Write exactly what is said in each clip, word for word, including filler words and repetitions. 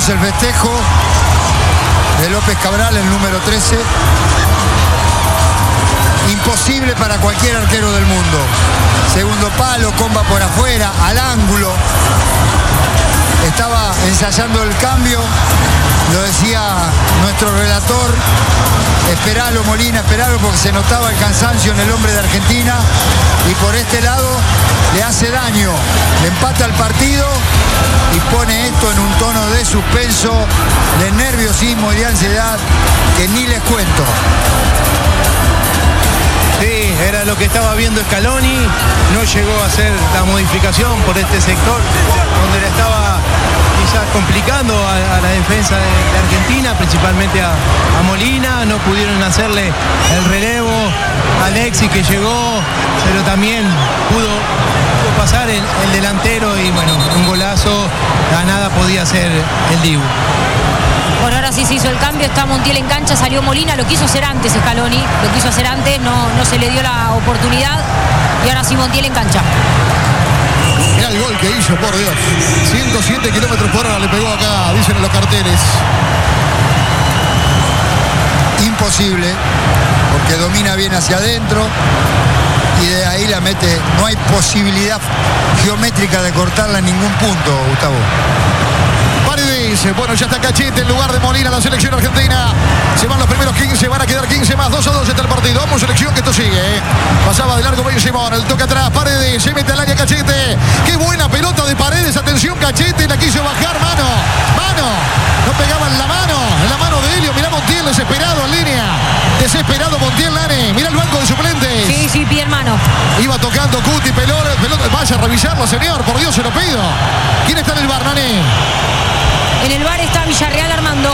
el festejo de López Cabral, el número trece. Imposible para cualquier arquero del mundo. Segundo palo, comba por afuera, al ángulo. Estaba ensayando el cambio, lo decía nuestro relator, esperalo Molina, esperalo, porque se notaba el cansancio en el hombre de Argentina, y por este lado le hace daño, le empata el partido y pone esto en un tono de suspenso, de nerviosismo y de ansiedad que ni les cuento. Sí, era lo que estaba viendo Scaloni, no llegó a hacer la modificación por este sector, donde le estaba quizás complicando a, a la defensa de, de Argentina, principalmente a, a Molina. No pudieron hacerle el relevo a Alexis, que llegó, pero también pudo, pudo pasar el, el delantero, y bueno, un golazo, a nada podía hacer el Dibu. Bueno, ahora sí se hizo el cambio, está Montiel en cancha, salió Molina, lo quiso hacer antes Scaloni, lo quiso hacer antes, no, no se le dio la oportunidad, y ahora sí Montiel en cancha. Mirá el gol que hizo, por Dios. ciento siete kilómetros por hora le pegó acá, dicen en los carteles. Imposible, porque domina bien hacia adentro y de ahí la mete. No hay posibilidad geométrica de cortarla en ningún punto, Gustavo. Paredes, bueno, ya está Cachete en lugar de Molina, la selección argentina. Se van los primeros quince, van a quedar quince más, dos a dos está el partido. Vamos, selección, que esto sigue, ¿eh? Pasaba de largo Ben Simón, el toque atrás, Paredes, se mete al área Cachete. Qué buena pelota de Paredes, atención Cachete, la quiso bajar, mano, mano. No pegaba en la mano, en la mano de Helio. Mirá Montiel desesperado en línea. Desesperado Montiel, Lane. Mirá el banco de suplentes. Sí, sí, pie hermano. Iba tocando Cuti, pelota, pelota. Vaya a revisarlo, señor, por Dios, se lo pido. ¿Quién está en el bar, Nane? En el bar está Villarreal Armando.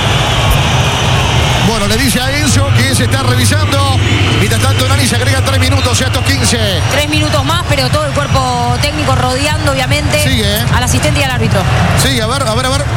Bueno, le dice a Enzo que se está revisando. Mientras tanto, Nani se agrega tres minutos a estos quince. Tres minutos más, pero todo el cuerpo técnico rodeando, obviamente, Sigue, ¿eh? al asistente y al árbitro. Sí, a ver, a ver, a ver.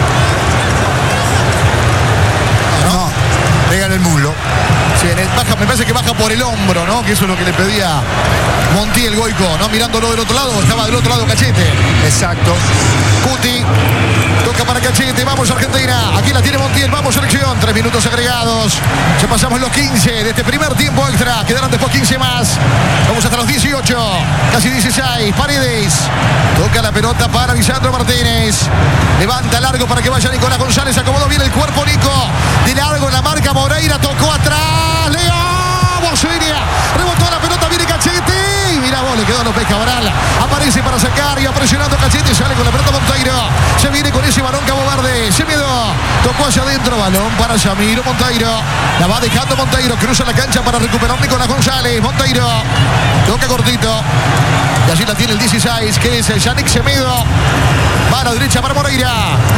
No, pega en el muslo. Sí, en el, baja, me parece que baja por el hombro, ¿no? Que eso es lo que le pedía Montiel, Goico, ¿no? Mirándolo del otro lado, estaba del otro lado Cachete. Exacto. Cuti, toca para Cachete, vamos Argentina, aquí la tiene Montiel, vamos selección, tres minutos agregados, ya pasamos los quince de este primer tiempo extra, quedaron después quince más, vamos hasta los dieciocho, casi dieciséis, Paredes, toca la pelota para Lisandro Martínez, levanta largo para que vaya Nicolás González, acomodó bien el cuerpo Nico, de largo en la marca Moreira, tocó atrás, Leo, Bosnia, rebotó la pelota, viene Cachete, y mira vos, le quedó López Cabral, aparece para sacar y presionando Cachete, sale con la pelota Monteiro, se viene con ese balón Cabo Verde, se miedo, tocó hacia adentro, balón para Yamiro Monteiro, la va dejando Monteiro, cruza la cancha para recuperar Nicolás González, Monteiro, toca cortito, y allí la tiene el dieciséis, que es Yannick Semedo, va a la derecha para Moreira.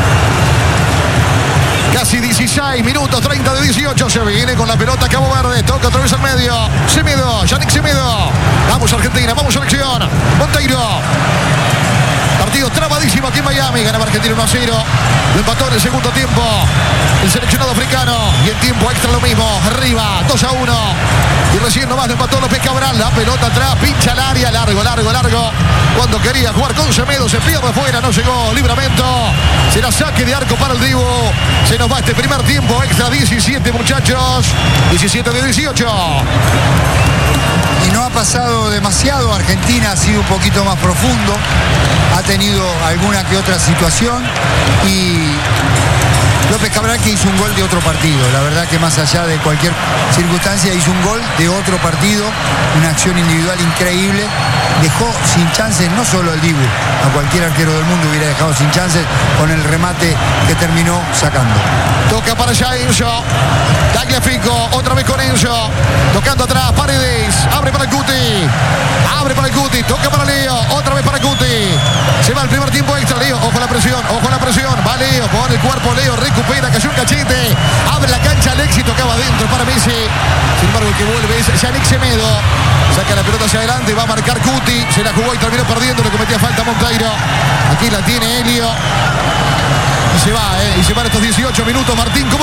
Casi dieciséis minutos, treinta de dieciocho, se viene con la pelota Cabo Verde, toca otra vez al medio, Semedo, Yannick Semedo, vamos Argentina, vamos selección, Monteiro, partido trabadísimo aquí en Miami, ganaba Argentina uno a cero, lo empató en el segundo tiempo, el seleccionado africano, y en tiempo extra lo mismo, arriba, dos a uno, y recién nomás lo empató López Cabral, la pelota atrás, pincha al área, largo, largo, largo, cuando quería jugar con Semedo, se pierde fuera, no llegó, Libramento, será saque de arco para el Dibu, se nos va este primer tiempo extra, diecisiete muchachos, diecisiete de dieciocho. Y no ha pasado demasiado, Argentina ha sido un poquito más profundo, ha tenido alguna que otra situación, y López Cabral, que hizo un gol de otro partido, la verdad que más allá de cualquier circunstancia hizo un gol de otro partido, una acción individual increíble, dejó sin chances no solo al Dibu, a cualquier arquero del mundo hubiera dejado sin chances con el remate que terminó sacando. Toca para allá Enzo, Tagliafico, otra vez con Enzo, tocando atrás, Paredes, abre para el Cuti, abre para el Cuti, toca para Leo, otra vez para Cuti, se va el primer tiempo extra, Leo, ojo a la presión, ojo a la presión, va Leo, pone el cuerpo, Leo, recupera, cayó un Cachete, abre la cancha, Alexis, tocaba adentro para Messi, sin embargo el que vuelve es Yannick Semedo, saca la pelota hacia adelante, va a marcar Cuti, se la jugó y terminó perdiendo, le cometía falta Monteiro, aquí la tiene Helio, y se va, eh, y se van estos dieciocho minutos, Martín, ¿cómo